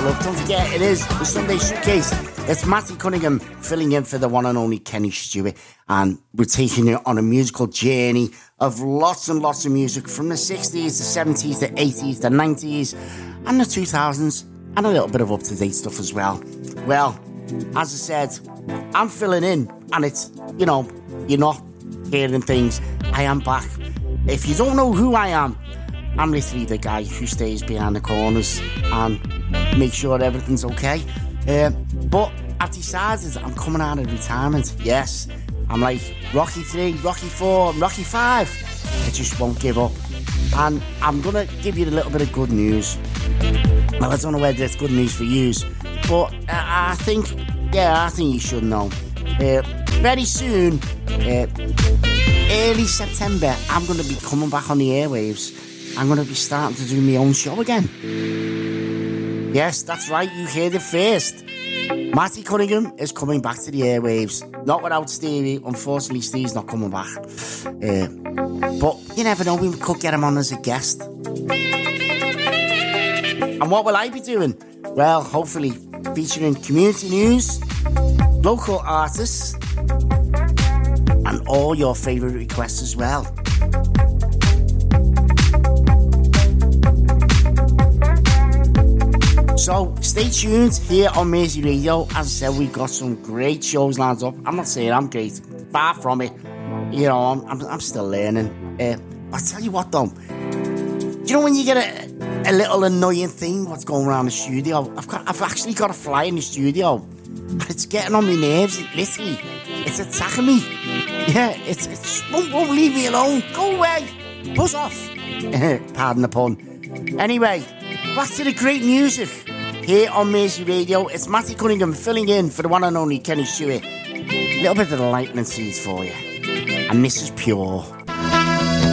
love. Don't forget, it is the Sunday Showcase. It's Matty Cunningham filling in for the one and only Kenny Stewart, and we're taking you on a musical journey of lots and lots of music from the 60s, the 70s, the 80s, the 90s, and the 2000s, and a little bit of up-to-date stuff as well. Well, as I said, I'm filling in, and it's, you know, you're not hearing things. I am back. If you don't know who I am, I'm literally the guy who stays behind the corners and makes sure everything's okay. But I've decided I'm coming out of retirement. Yes, I'm like Rocky 3, Rocky 4, Rocky 5. I just won't give up. And I'm going to give you a little bit of good news. Well, I don't know whether it's good news for you, but I think you should know. Very soon, early September, I'm going to be coming back on the airwaves. I'm going to be starting to do my own show again. Yes, that's right, you heard it first. Matty Cunningham is coming back to the airwaves. Not without Stevie. Unfortunately, Steve's not coming back. But you never know, we could get him on as a guest. And what will I be doing? Well, hopefully featuring community news, local artists, and all your favourite requests as well. So stay tuned here on Mersey Radio. As I said, we've got some great shows lined up. I'm not saying I'm great, far from it. You know, I'm still learning. I'll tell you what though, you know when you get a little annoying thing what's going around the studio? I've actually got a fly in the studio, and it's getting on my nerves. Literally, it's attacking me. Yeah, it's won't leave me alone. Go away, buzz off. Pardon the pun. Anyway, back to the great music here on Mersey Radio. It's Matty Cunningham filling in for the one and only Kenny Stewart. A little bit of the lightning seeds for you, and this is Pure.